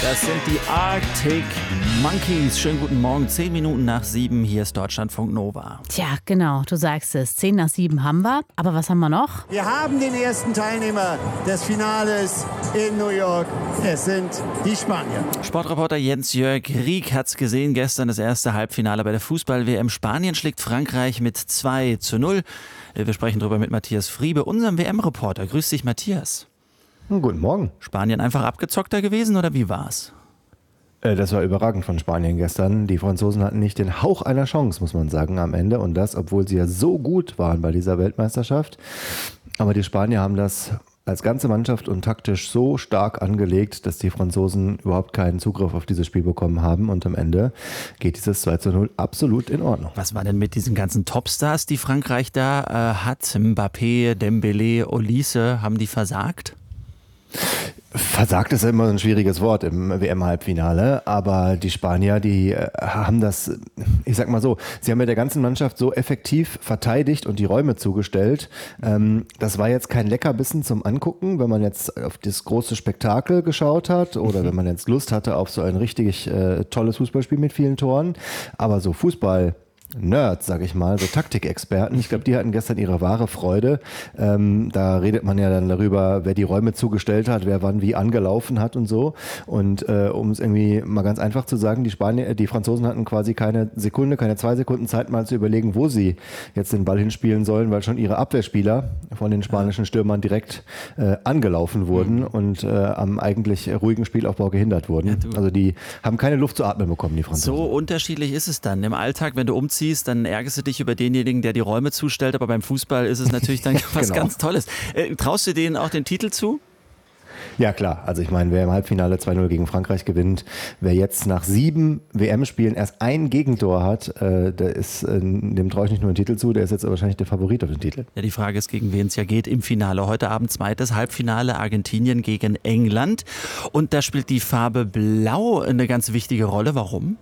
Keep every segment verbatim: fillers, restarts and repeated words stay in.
Das sind die Arctic Monkeys. Schönen guten Morgen, zehn Minuten nach sieben. Hier ist Deutschlandfunk Nova. Tja, genau, du sagst es. Zehn nach sieben haben wir. Aber was haben wir noch? Wir haben den ersten Teilnehmer des Finales in New York. Es sind die Spanier. Sportreporter Jens-Jörg Rieck hat's gesehen. Gestern das erste Halbfinale bei der Fußball-W M. Spanien schlägt Frankreich mit zwei zu null. Wir sprechen darüber mit Matthias Friebe, unserem W M-Reporter. Grüß dich, Matthias. Guten Morgen. Spanien einfach abgezockter gewesen oder wie war's? Das war überragend von Spanien gestern. Die Franzosen hatten nicht den Hauch einer Chance, muss man sagen, am Ende. Und das, obwohl sie ja so gut waren bei dieser Weltmeisterschaft. Aber die Spanier haben das als ganze Mannschaft und taktisch so stark angelegt, dass die Franzosen überhaupt keinen Zugriff auf dieses Spiel bekommen haben. Und am Ende geht dieses zwei zu null absolut in Ordnung. Was war denn mit diesen ganzen Topstars, die Frankreich da äh, hat? Mbappé, Dembélé, Olise, haben die versagt? Versagt ist ja immer ein schwieriges Wort im W M-Halbfinale, aber die Spanier, die haben das, ich sag mal so, sie haben mit der ganzen Mannschaft so effektiv verteidigt und die Räume zugestellt. Das war jetzt kein Leckerbissen zum Angucken, wenn man jetzt auf das große Spektakel geschaut hat oder wenn man jetzt Lust hatte auf so ein richtig äh, tolles Fußballspiel mit vielen Toren, aber so Fußball Nerds, sag ich mal, so Taktikexperten. Ich glaube, die hatten gestern ihre wahre Freude. Ähm, da redet man ja dann darüber, wer die Räume zugestellt hat, wer wann wie angelaufen hat und so. Und äh, um es irgendwie mal ganz einfach zu sagen, die Spanier, die Franzosen hatten quasi keine Sekunde, keine zwei Sekunden Zeit, mal zu überlegen, wo sie jetzt den Ball hinspielen sollen, weil schon ihre Abwehrspieler von den spanischen Stürmern direkt äh, angelaufen wurden mhm. und äh, am eigentlich ruhigen Spielaufbau gehindert wurden. Ja, also die haben keine Luft zu atmen bekommen, die Franzosen. So unterschiedlich ist es dann im Alltag, wenn du umziehst, dann ärgerst du dich über denjenigen, der die Räume zustellt, aber beim Fußball ist es natürlich dann was genau. ganz Tolles. Äh, traust du denen auch den Titel zu? Ja klar, also ich meine, wer im Halbfinale zwei null gegen Frankreich gewinnt, wer jetzt nach sieben W M-Spielen erst ein Gegentor hat, äh, der ist, äh, dem traue ich nicht nur den Titel zu, der ist jetzt wahrscheinlich der Favorit auf den Titel. Ja, die Frage ist, gegen wen es ja geht im Finale. Heute Abend zweites Halbfinale, Argentinien gegen England und da spielt die Farbe Blau eine ganz wichtige Rolle. Warum?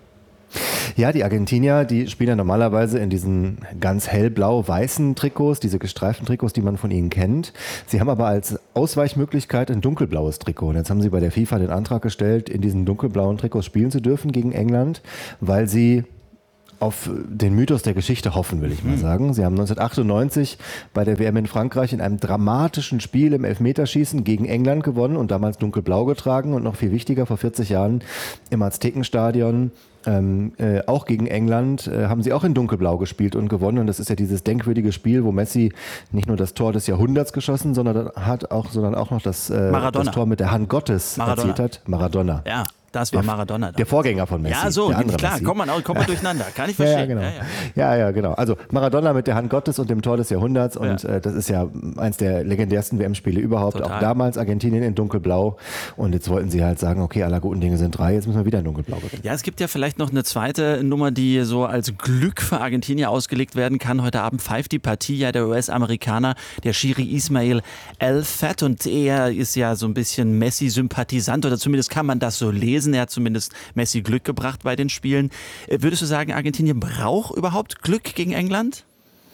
Ja, die Argentinier, die spielen ja normalerweise in diesen ganz hellblau-weißen Trikots, diese gestreiften Trikots, die man von ihnen kennt. Sie haben aber als Ausweichmöglichkeit ein dunkelblaues Trikot. Und jetzt haben sie bei der FIFA den Antrag gestellt, in diesen dunkelblauen Trikots spielen zu dürfen gegen England, weil sie auf den Mythos der Geschichte hoffen, will ich mal sagen. Sie haben neunzehnhundertachtundneunzig bei der W M in Frankreich in einem dramatischen Spiel im Elfmeterschießen gegen England gewonnen und damals dunkelblau getragen und noch viel wichtiger, vor vierzig Jahren im Aztekenstadion Ähm, äh, auch gegen England äh, haben sie auch in dunkelblau gespielt und gewonnen und das ist ja dieses denkwürdige Spiel, wo Messi nicht nur das Tor des Jahrhunderts geschossen, sondern hat auch, sondern auch noch das, äh, das Tor mit der Hand Gottes Maradona. erzielt hat. Maradona. Ja. Das war Maradona. Der Vorgänger von Messi. Ja, so, der andere klar, Messi. kommt man, kommt man durcheinander. Kann ich verstehen. Ja, ja, genau. Ja, ja. ja, ja, genau. Also Maradona mit der Hand Gottes und dem Tor des Jahrhunderts und ja. äh, das ist ja eins der legendärsten W M-Spiele überhaupt. Total. Auch damals Argentinien in dunkelblau und jetzt wollten sie halt sagen, okay, aller guten Dinge sind drei, jetzt müssen wir wieder in dunkelblau gewinnen. Ja, es gibt ja vielleicht noch eine zweite Nummer, die so als Glück für Argentinien ausgelegt werden kann. Heute Abend pfeift die Partie ja der U S-Amerikaner, der Schiri Ismail El-Fat und er ist ja so ein bisschen Messi-Sympathisant oder zumindest kann man das so lesen. Er hat zumindest Messi Glück gebracht bei den Spielen. Würdest du sagen, Argentinien braucht überhaupt Glück gegen England?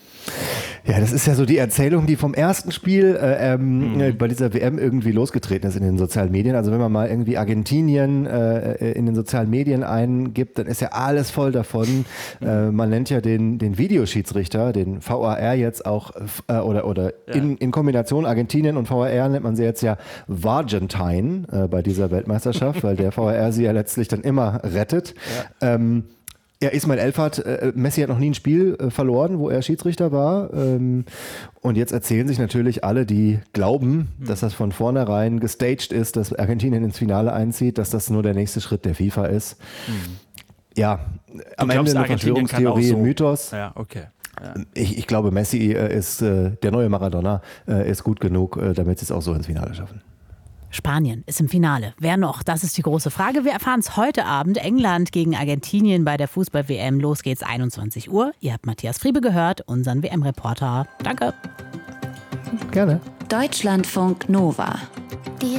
Ja, das ist ja so die Erzählung, die vom ersten Spiel äh, ähm, mhm. bei dieser W M irgendwie losgetreten ist in den sozialen Medien. Also wenn man mal irgendwie Argentinien äh, in den sozialen Medien eingibt, dann ist ja alles voll davon. Mhm. Äh, man nennt ja den, den Videoschiedsrichter, den V A R jetzt auch, äh, oder, oder ja. in, in Kombination Argentinien und V A R nennt man sie jetzt ja Vargentine äh, bei dieser Weltmeisterschaft, weil der V A R sie ja letztlich dann immer rettet. Ja. Ähm, Ja, Ismail El-Fat, äh, Messi hat noch nie ein Spiel äh, verloren, wo er Schiedsrichter war. Ähm, und jetzt erzählen sich natürlich alle, die glauben, mhm. dass das von vornherein gestaged ist, dass Argentinien ins Finale einzieht, dass das nur der nächste Schritt der FIFA ist. Mhm. Ja, du am glaubst, Ende eine Verschwörungstheorie, so. Mythos. Ja, okay. Ja. Ich, ich glaube, Messi äh, ist, äh, der neue Maradona, äh, ist gut genug, äh, damit sie es auch so ins Finale schaffen. Spanien ist im Finale. Wer noch? Das ist die große Frage. Wir erfahren es heute Abend. England gegen Argentinien bei der Fußball-W M. Los geht's einundzwanzig Uhr. Ihr habt Matthias Friebe gehört, unseren W M-Reporter. Danke. Gerne. Deutschlandfunk Nova.